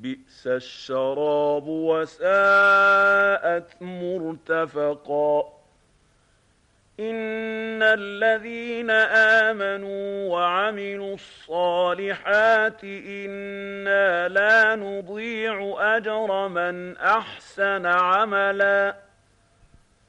بئس الشراب وساءت مرتفقا إن الذين آمنوا وعملوا الصالحات إنا لا نضيع أجر من أحسن عملا